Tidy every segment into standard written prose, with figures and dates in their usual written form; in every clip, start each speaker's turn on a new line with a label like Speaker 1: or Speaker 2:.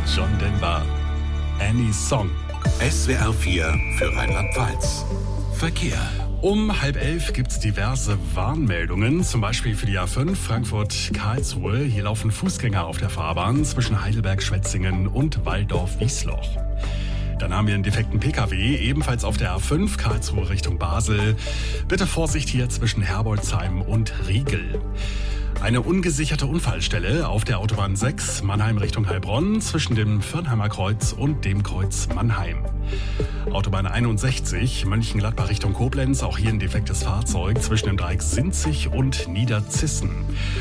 Speaker 1: John Denver. Any Song.
Speaker 2: SWR 4 für Rheinland-Pfalz. Verkehr.
Speaker 1: Um 10:30 gibt es diverse Warnmeldungen, zum Beispiel für die A5 Frankfurt-Karlsruhe. Hier laufen Fußgänger auf der Fahrbahn zwischen Heidelberg-Schwetzingen und Walldorf-Wiesloch. Dann haben wir einen defekten Pkw, ebenfalls auf der A5 Karlsruhe Richtung Basel. Bitte Vorsicht hier zwischen Herbolzheim und Riegel. Eine ungesicherte Unfallstelle auf der Autobahn 6 Mannheim Richtung Heilbronn zwischen dem Firnheimer Kreuz und dem Kreuz Mannheim. Autobahn 61 Mönchengladbach Richtung Koblenz, auch hier ein defektes Fahrzeug zwischen dem Dreieck Sinzig und Niederzissen.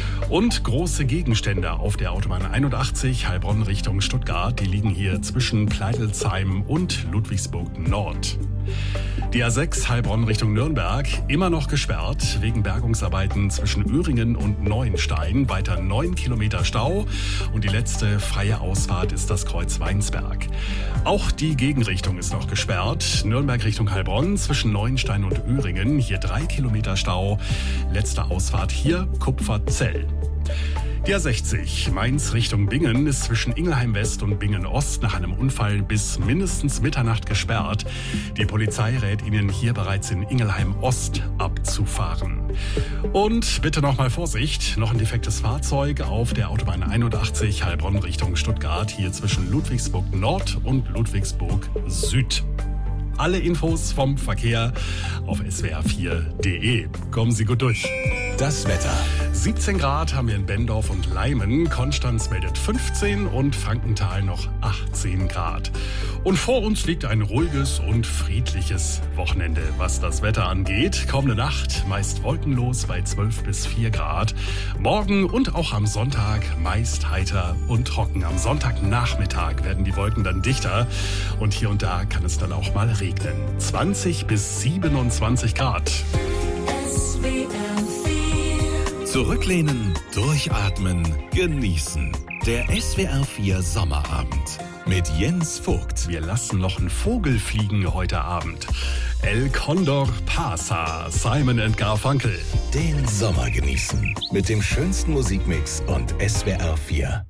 Speaker 1: Und große Gegenstände auf der Autobahn 81 Heilbronn Richtung Stuttgart, die liegen hier zwischen Pleidelsheim und Ludwigsburg Nord. Die A6 Heilbronn Richtung Nürnberg immer noch gesperrt wegen Bergungsarbeiten zwischen Öhringen und Neuenstein. Weiter 9 Kilometer Stau und die letzte freie Ausfahrt ist das Kreuz Weinsberg. Auch die Gegenrichtung ist noch gesperrt. Nürnberg Richtung Heilbronn zwischen Neuenstein und Öhringen. Hier 3 Kilometer Stau. Letzte Ausfahrt hier Kupferzell. Die A60 Mainz Richtung Bingen ist zwischen Ingelheim West und Bingen Ost nach einem Unfall bis mindestens Mitternacht gesperrt. Die Polizei rät Ihnen hier bereits in Ingelheim Ost abzufahren. Und bitte nochmal Vorsicht, noch ein defektes Fahrzeug auf der Autobahn 81 Heilbronn Richtung Stuttgart, hier zwischen Ludwigsburg Nord und Ludwigsburg Süd. Alle Infos vom Verkehr auf swr4.de. Kommen Sie gut durch.
Speaker 2: Das Wetter.
Speaker 1: 17 Grad haben wir in Bendorf und Leimen. Konstanz meldet 15 und Frankenthal noch 18 Grad. Und vor uns liegt ein ruhiges und friedliches Wochenende, was das Wetter angeht. Kommende Nacht meist wolkenlos bei 12 bis 4 Grad. Morgen und auch am Sonntag meist heiter und trocken. Am Sonntagnachmittag werden die Wolken dann dichter und hier und da kann es dann auch mal regnen. 20 bis 27 Grad.
Speaker 2: Zurücklehnen, durchatmen, genießen. Der SWR 4 Sommerabend mit Jens Vogt.
Speaker 1: Wir lassen noch einen Vogel fliegen heute Abend. El Condor Pasa, Simon & Garfunkel.
Speaker 2: Den Sommer genießen mit dem schönsten Musikmix und SWR 4.